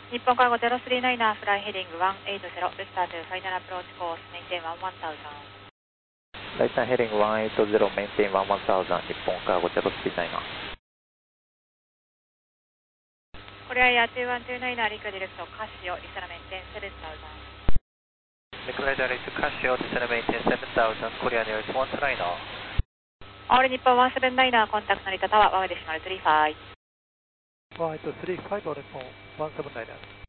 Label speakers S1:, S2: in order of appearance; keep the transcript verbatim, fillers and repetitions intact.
S1: 日本カーゴゼロスリーナイナーフライヘディングワンエイトゼロ、ルスターというファイナルアプローチコース、メインテンワンワンタウザン。
S2: ライターヘディングワンエイトゼロ、メインテンワンワンタウザン、日本カーゴゼロスリーナイナー。
S1: コリアイヤーにいちにナイナー、リクディレクト、カシオ、リサラメインテンセブンタウザン。
S2: リクライダーレイトカシオ、リサラメインテンセブンタウザン、コリアニュースワンツーナイナー。
S1: オール日本ワンセブンナイナー、コンタクト成田タワー、ワンウェイディショナルスリーファイ。
S3: ワンエイトスリーファイブ、オール日本ワンセブンナイナー。